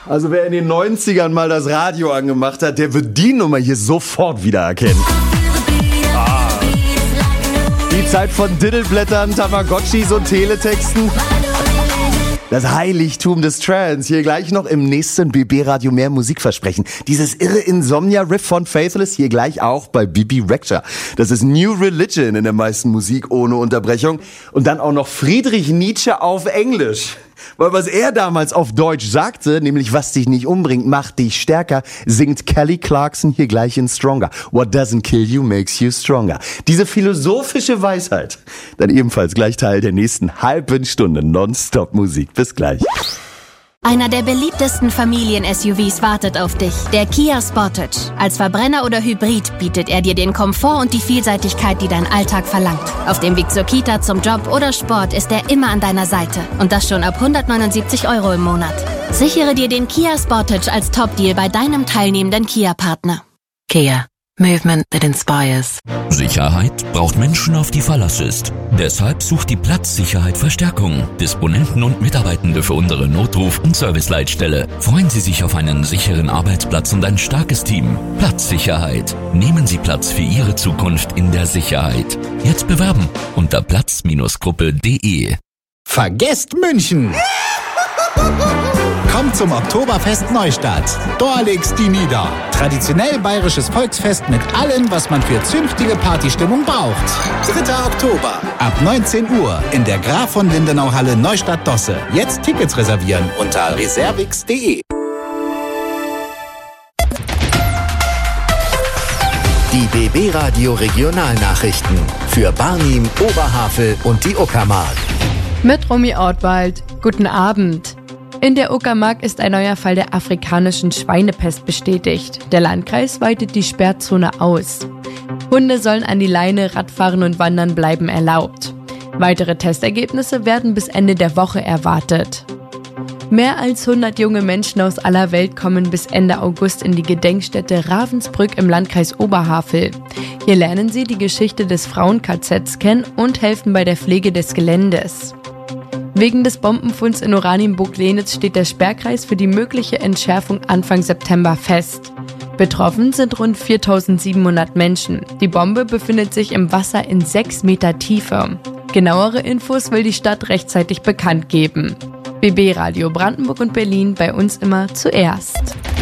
Also wer in den 90ern mal das Radio angemacht hat, der wird die Nummer hier sofort wiedererkennen. Die Zeit von Diddleblättern, Tamagotchis und Teletexten. Das Heiligtum des Trance. Hier gleich noch im nächsten BB-Radio mehr Musikversprechen. Dieses irre Insomnia-Riff von Faithless hier gleich auch bei Bibi Rexha. Das ist New Religion in der meisten Musik ohne Unterbrechung. Und dann auch noch Friedrich Nietzsche auf Englisch. Weil was er damals auf Deutsch sagte, nämlich was dich nicht umbringt, macht dich stärker, singt Kelly Clarkson hier gleich in Stronger. What doesn't kill you makes you stronger. Diese philosophische Weisheit, dann ebenfalls gleich Teil der nächsten halben Stunde Nonstop-Musik. Bis gleich. Einer der beliebtesten Familien-SUVs wartet auf dich, der Kia Sportage. Als Verbrenner oder Hybrid bietet er dir den Komfort und die Vielseitigkeit, die dein Alltag verlangt. Auf dem Weg zur Kita, zum Job oder Sport ist er immer an deiner Seite. Und das schon ab 179 € im Monat. Sichere dir den Kia Sportage als Top-Deal bei deinem teilnehmenden Kia-Partner. Kia. Movement that inspires. Sicherheit braucht Menschen, auf die Verlass ist. Deshalb sucht die Platzsicherheit Verstärkung. Disponenten und Mitarbeitende für unsere Notruf- und Serviceleitstelle. Freuen Sie sich auf einen sicheren Arbeitsplatz und ein starkes Team. Platzsicherheit. Nehmen Sie Platz für Ihre Zukunft in der Sicherheit. Jetzt bewerben unter platz-gruppe.de. Vergesst München! Kommt zum Oktoberfest Neustadt. Da legt's die nieder. Traditionell bayerisches Volksfest mit allem, was man für zünftige Partystimmung braucht. 3. Oktober, ab 19 Uhr in der Graf von Lindenau Halle Neustadt-Dosse. Jetzt Tickets reservieren unter reservix.de. Die BB Radio Regionalnachrichten für Barnim, Oberhavel und die Uckermark. Mit Romy Ortwald. Guten Abend. In der Uckermark ist ein neuer Fall der afrikanischen Schweinepest bestätigt. Der Landkreis weitet die Sperrzone aus. Hunde sollen an die Leine, Radfahren und Wandern bleiben erlaubt. Weitere Testergebnisse werden bis Ende der Woche erwartet. Mehr als 100 junge Menschen aus aller Welt kommen bis Ende August in die Gedenkstätte Ravensbrück im Landkreis Oberhavel. Hier lernen sie die Geschichte des Frauen-KZs kennen und helfen bei der Pflege des Geländes. Wegen des Bombenfunds in Oranienburg-Lenitz steht der Sperrkreis für die mögliche Entschärfung Anfang September fest. Betroffen sind rund 4.700 Menschen. Die Bombe befindet sich im Wasser in 6 Meter Tiefe. Genauere Infos will die Stadt rechtzeitig bekannt geben. BB Radio Brandenburg und Berlin, bei uns immer zuerst.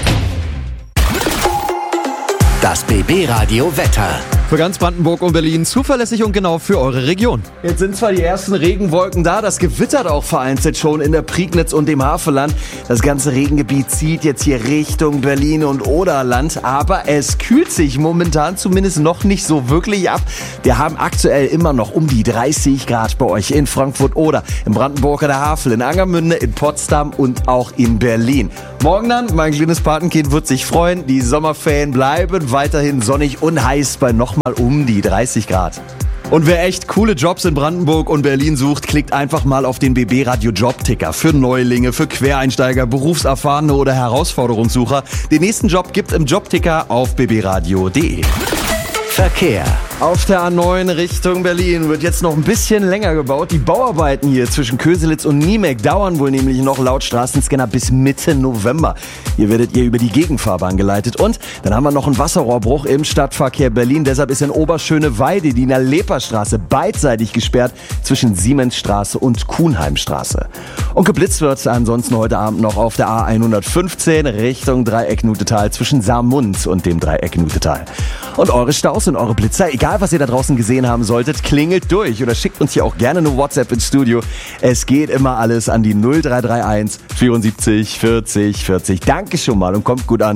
Das BB Radio Wetter. Für ganz Brandenburg und Berlin zuverlässig und genau für eure Region. Jetzt sind zwar die ersten Regenwolken da, das gewittert auch vereinzelt schon in der Prignitz und dem Havelland. Das ganze Regengebiet zieht jetzt hier Richtung Berlin und Oderland, aber es kühlt sich momentan zumindest noch nicht so wirklich ab. Wir haben aktuell immer noch um die 30 Grad bei euch in Frankfurt oder in Brandenburg an der Havel, in Angermünde, in Potsdam und auch in Berlin. Morgen dann, mein kleines Patenkind wird sich freuen, die Sommerferien bleiben weiterhin sonnig und heiß bei nochmal um die 30 Grad. Und wer echt coole Jobs in Brandenburg und Berlin sucht, klickt einfach mal auf den BB Radio Jobticker. Für Neulinge, für Quereinsteiger, Berufserfahrene oder Herausforderungssucher. Den nächsten Job gibt im Jobticker auf bbradio.de. Verkehr. Auf der A9 Richtung Berlin wird jetzt noch ein bisschen länger gebaut. Die Bauarbeiten hier zwischen Köselitz und Niemek dauern wohl nämlich noch laut Straßenscanner bis Mitte November. Hier werdet ihr über die Gegenfahrbahn geleitet. Und dann haben wir noch einen Wasserrohrbruch im Stadtverkehr Berlin. Deshalb ist in Oberschöneweide die Nalepa-Straße beidseitig gesperrt zwischen Siemensstraße und Kuhnheimstraße. Und geblitzt wird ansonsten heute Abend noch auf der A115 Richtung Dreieck Nutetal zwischen Saarmund und dem Dreieck Nutetal. Und eure Staus und eure Blitzer, egal was ihr da draußen gesehen haben solltet, klingelt durch oder schickt uns hier auch gerne eine WhatsApp ins Studio. Es geht immer alles an die 0331 74 40 40. Danke schon mal und kommt gut an.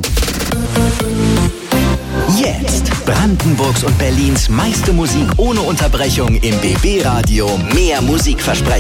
Jetzt Brandenburgs und Berlins meiste Musik ohne Unterbrechung im BB Radio. Mehr Musikversprechen.